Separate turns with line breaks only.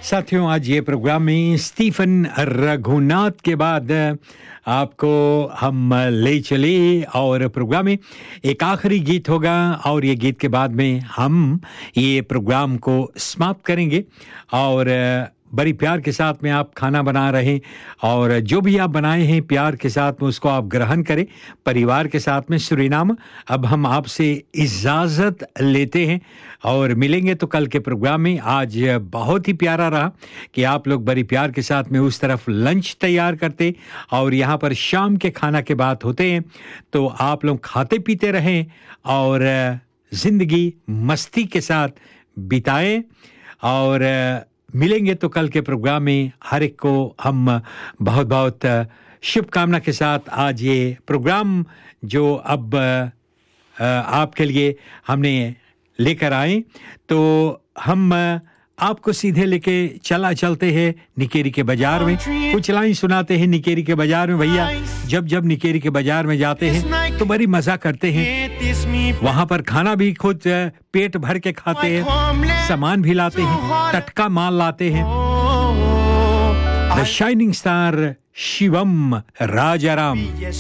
साथियों, आज ये प्रोग्राम में स्टीफन रघुनाथ के बाद आपको हम ले चले और प्रोग्राम में एक आखिरी गीत होगा और ये गीत के बाद में हम ये प्रोग्राम को समाप्त करेंगे। और बड़ी प्यार के साथ में आप खाना बना रहे हैं और जो भी आप बनाए हैं प्यार के साथ में उसको आप ग्रहण करें परिवार के साथ में। सुरीनाम, अब हम आपसे इजाज़त लेते हैं और मिलेंगे तो कल के प्रोग्राम में। आज बहुत ही प्यारा रहा कि आप लोग बड़ी प्यार के साथ में उस तरफ लंच तैयार करते और यहाँ पर शाम के खाना के बात होते हैं, तो आप लोग खाते पीते रहें और ज़िंदगी मस्ती के साथ बिताएं। और मिलेंगे तो कल के प्रोग्राम में। हर एक को हम बहुत बहुत शुभकामना के साथ आज ये प्रोग्राम जो अब आपके लिए हमने लेकर आए, तो हम आपको सीधे लेके चलते हैं निकेरी के बाजार में। कुछ लाइन सुनाते हैं निकेरी के बाजार में। भैया, जब निकेरी के बाजार में जाते हैं तो बड़ी मजा करते हैं। वहां पर खाना भी खुद पेट भर के खाते हैं, सामान भी लाते हैं, टटका माल लाते हैं। The shining star Shivam Rajaram.